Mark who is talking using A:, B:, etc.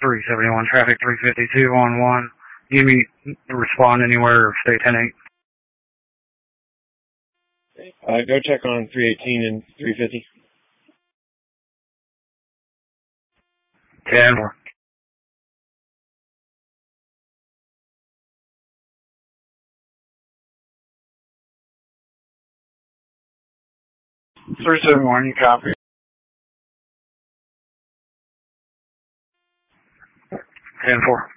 A: 371, traffic 352 on 1. Give me, respond anywhere, or stay 10-8.
B: Go check on 318 and 350.
A: 10-4. Three 7-1, you copy. 10-4.